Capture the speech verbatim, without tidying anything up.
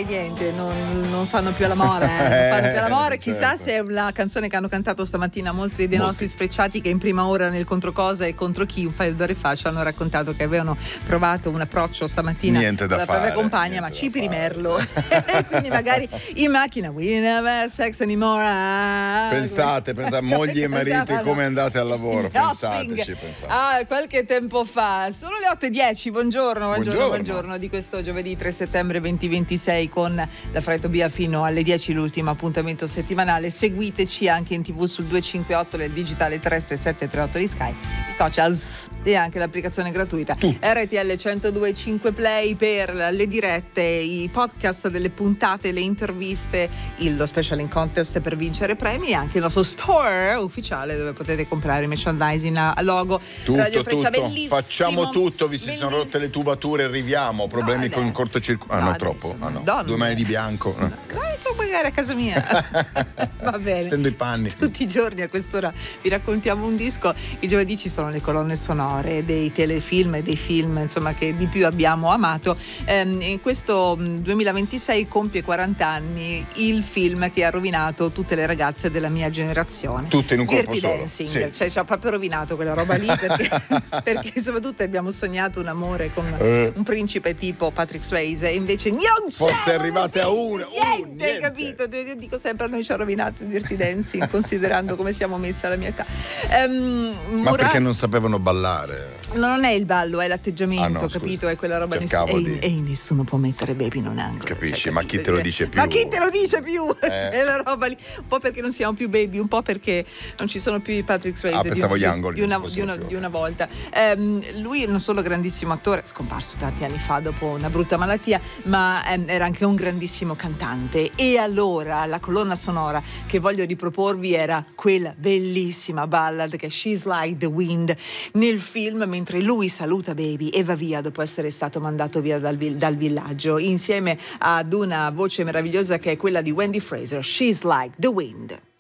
niente, non, non fanno più l'amore, eh. non fanno più l'amore. Chissà certo. se è una canzone che hanno cantato stamattina molti dei Molti. nostri sfrecciati che in prima ora nel Contro Cosa e Contro Chi un paio d'ore fa ci hanno raccontato che avevano provato un approccio stamattina Niente da con la propria fare, compagna, ma niente da cipi di fare. merlo. Quindi magari in macchina we never have sex anymore. ah, Pensate, come- pensate, mogli e mariti, Pensavano. come andate al lavoro, Gli Offspring. pensateci, pensate. Ah, qualche tempo fa. Sono le otto e dieci, buongiorno, buongiorno, Buongiorno. buongiorno di questo giovedì tre settembre duemilaventisei con la Fretobia fino alle dieci, l'ultimo appuntamento settimanale. Seguiteci anche in tv sul duecentocinquantotto, del digitale terrestre settecentotrentotto di Sky, i socials e anche l'applicazione gratuita Tutto. R T L centodue e cinque Play per le dirette, i podcast delle puntate, le interviste, il, lo special in contest per vincere premi e anche il nostro store ufficiale dove potete comprare merchandising a logo Tutto, Radio Freccia, tutto. bellissimo. Facciamo tutto, vi si sono Belli- rotte le tubature, arriviamo, problemi No, con dai. il cortocircuito. Ah, No, no, è dai, troppo. insomma, Ah, no. donne. Due mani di bianco. Dai, che magari a casa mia. Va bene. Stendo i panni. Tutti i giorni a quest'ora vi raccontiamo un disco. Il giovedì ci sono le colonne sonore dei telefilm e dei film, insomma, che di più abbiamo amato. Ehm, in questo mh, duemilaventisei compie quaranta anni il film che ha rovinato tutte le ragazze della mia generazione. Tutte in un colpo Dirty solo. Dancing, Sì, cioè sì. ci ha proprio rovinato quella roba lì perché, perché soprattutto abbiamo sognato un amore con Eh. un principe tipo Patrick Swayze e invece non Fosse c'è, non arrivate a esiste, una, uh, niente, niente. capito? Io dico sempre a noi ci ha rovinato il Dirty Dancing considerando come siamo messi alla mia età. Ehm, Ma Mura- perché non sapevano ballare? non è il ballo, è l'atteggiamento, Ah, no, scusa. capito? È quella roba. Cercavo ness- di- e, e nessuno può mettere baby in un angolo. Capisci? cioè, Ma chi te lo dice più? Ma chi te lo dice più? Eh. È la roba lì. Un po' perché non siamo più baby, un po' perché non ci sono più i Patrick Swayze Ah, di, pensavo un- gli angoli di, una, non ci di, una, fossero più. di una volta. Ehm, lui è non solo grandissimo attore, scomparso tanti anni fa dopo una brutta malattia, ma ehm, era anche un grandissimo cantante. E allora la colonna sonora che voglio riproporvi era quella bellissima ballad che è She's Like the Wind nel film, mentre lui saluta Baby e va via dopo essere stato mandato via dal, vi- dal villaggio, insieme ad una voce meravigliosa che è quella di Wendy Fraser. She's Like the Wind.